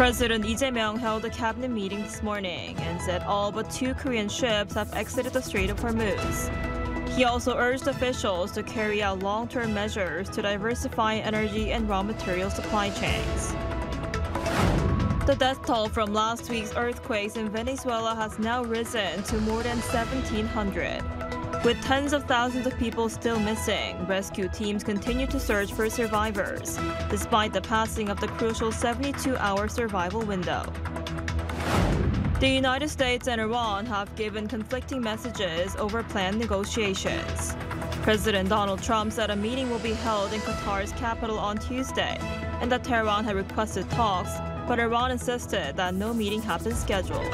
President Lee Jae-myung held a cabinet meeting this morning and said all but 2 Korean ships have exited the Strait of Hormuz. He also urged officials to carry out long-term measures to diversify energy and raw material supply chains. The death toll from last week's earthquakes in Venezuela has now risen to more than 1,700. With tens of thousands of people still missing, rescue teams continue to search for survivors, despite the passing of the crucial 72-hour survival window. The United States and Iran have given conflicting messages over planned negotiations. President Donald Trump said a meeting will be held in Qatar's capital on Tuesday, and that Tehran had requested talks, but Iran insisted that no meeting had been scheduled.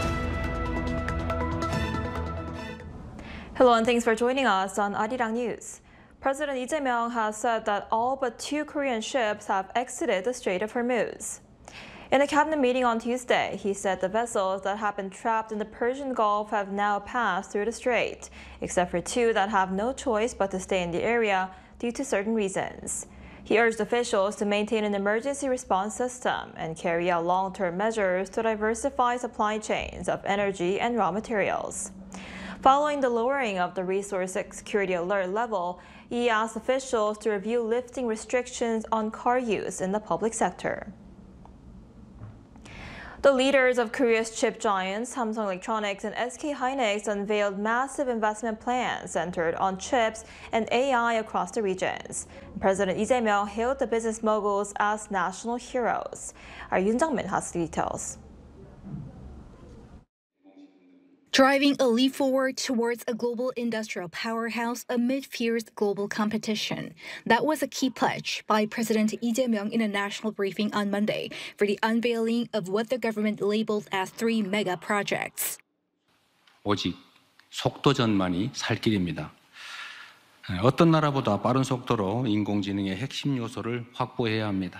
Hello and thanks for joining us on Arirang News. President Lee Jae-myung has said that all but 2 Korean ships have exited the Strait of Hormuz. In a cabinet meeting on Tuesday, he said the vessels that have been trapped in the Persian Gulf have now passed through the strait, except for 2 that have no choice but to stay in the area due to certain reasons. He urged officials to maintain an emergency response system and carry out long-term measures to diversify supply chains of energy and raw materials. Following the lowering of the resource security alert level, he asked officials to review lifting restrictions on car use in the public sector. The leaders of Korea's chip giants, Samsung Electronics and SK hynix, unveiled massive investment plans centered on chips and AI across the regions. President Lee Jae-myung hailed the business moguls as national heroes. Our Yoon Jung-min has the details. Driving a leap forward towards a global industrial powerhouse amid fierce global competition. That was a key pledge by President Lee Jae-myung in a national briefing on Monday for the unveiling of what the government labeled as 3 mega projects. 오직 속도전만이 살 길입니다. 어떤 나라보다 빠른 속도로 인공지능의 핵심 요소를 확보해야 합니다.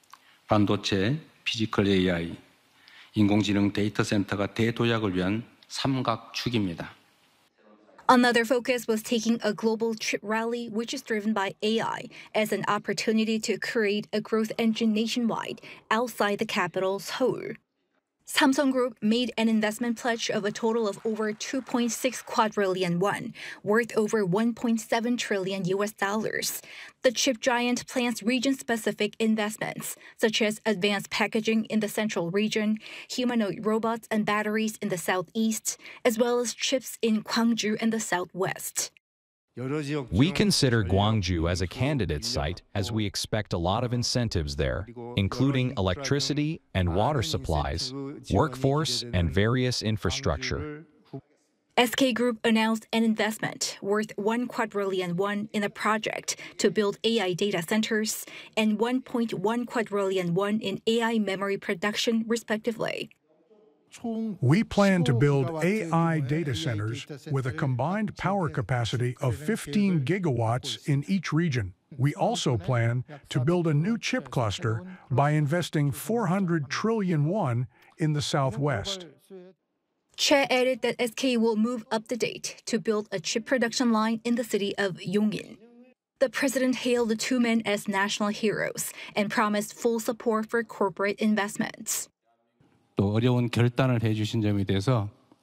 반도체, 피지컬 AI, 인공지능 데이터 센터가 대도약을 위한 삼각축입니다. Another focus was taking a global chip rally, which is driven by AI, as an opportunity to create a growth engine nationwide outside the capital, Seoul. Samsung Group made an investment pledge of a total of over 2.6 quadrillion won, worth over $1.7 trillion. The chip giant plans region-specific investments, such as advanced packaging in the central region, humanoid robots and batteries in the southeast, as well as chips in Gwangju and the southwest. We consider Gwangju as a candidate site as we expect a lot of incentives there, including electricity and water supplies, workforce, and various infrastructure. SK Group announced an investment worth 1 quadrillion won in a project to build AI data centers and 1.1 quadrillion won in AI memory production, respectively. We plan to build AI data centers with a combined power capacity of 15 gigawatts in each region. We also plan to build a new chip cluster by investing 400 trillion won in the southwest. Che added that SK will move up the date to build a chip production line in the city of Yongin. The president hailed the 2 men as national heroes and promised full support for corporate investments. 또 어려운 결단을 해주신 점에 대해서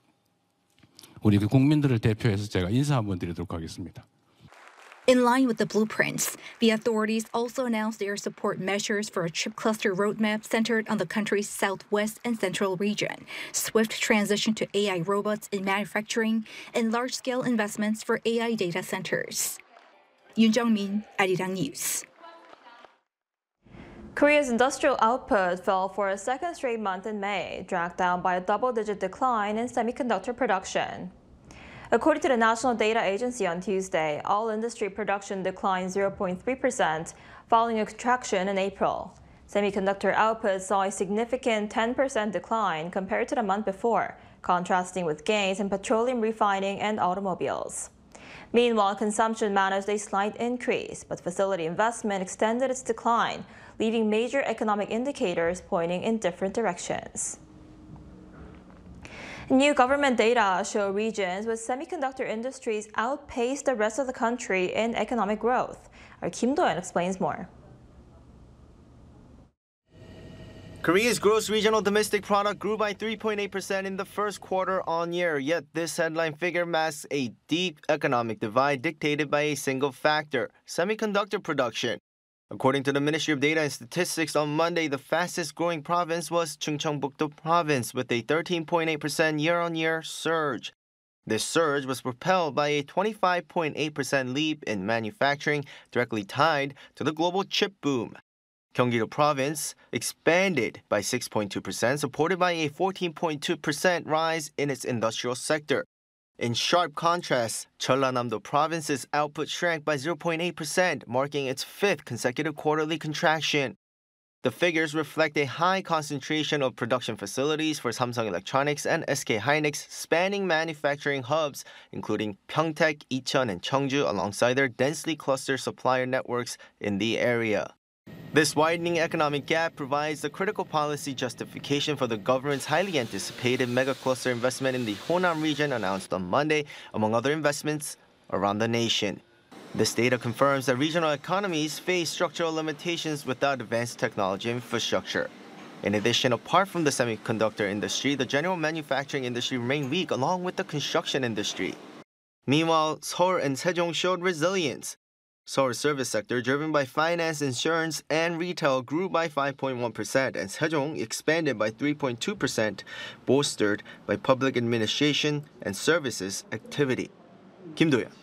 우리 국민들을 대표해서 제가 인사 한번 드리도록 하겠습니다. In line with the blueprints, the authorities also announced their support measures for a chip cluster roadmap centered on the country's southwest and central region, swift transition to AI robots in manufacturing, and large-scale investments for AI data centers. Yoon Jung-min, Arirang News. Korea's industrial output fell for a second straight month in May, dragged down by a double-digit decline in semiconductor production. According to the National Data Agency on Tuesday, all industry production declined 0.3%, following a contraction in April. Semiconductor output saw a significant 10% decline compared to the month before, contrasting with gains in petroleum refining and automobiles. Meanwhile, consumption managed a slight increase, but facility investment extended its decline, leaving major economic indicators pointing in different directions. New government data show regions with semiconductor industries outpace the rest of the country in economic growth. Our Kim Do-yeon explains more. Korea's gross regional domestic product grew by 3.8% in the first quarter on year, yet this headline figure masks a deep economic divide dictated by a single factor, semiconductor production. According to the Ministry of Data and Statistics on Monday, the fastest growing province was Chungcheongbuk-do province with a 13.8% year-on-year surge. This surge was propelled by a 25.8% leap in manufacturing directly tied to the global chip boom. Gyeonggi-do province expanded by 6.2%, supported by a 14.2% rise in its industrial sector. In sharp contrast, Jeollanam-do province's output shrank by 0.8%, marking its fifth consecutive quarterly contraction. The figures reflect a high concentration of production facilities for Samsung Electronics and SK Hynix, spanning manufacturing hubs, including Pyeongtaek, Icheon, and Cheongju, alongside their densely clustered supplier networks in the area. This widening economic gap provides the critical policy justification for the government's highly anticipated mega-cluster investment in the Honam region announced on Monday, among other investments around the nation. This data confirms that regional economies face structural limitations without advanced technology infrastructure. In addition, apart from the semiconductor industry, the general manufacturing industry remained weak along with the construction industry. Meanwhile, Seoul and Sejong showed resilience. Seoul's service sector, driven by finance, insurance, and retail, grew by 5.1%, and Sejong expanded by 3.2%, bolstered by public administration and services activity. Kim Do-yeon,